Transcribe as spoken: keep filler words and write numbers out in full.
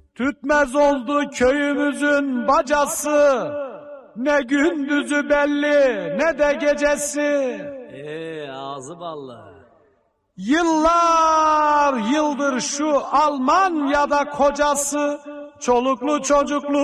Tütmez oldu köyümüzün bacası, ne gündüzü belli ne de gecesi. Eee ağzı ballı. Yıllar yıldır şu Almanya'da kocası, çoluklu çocuklu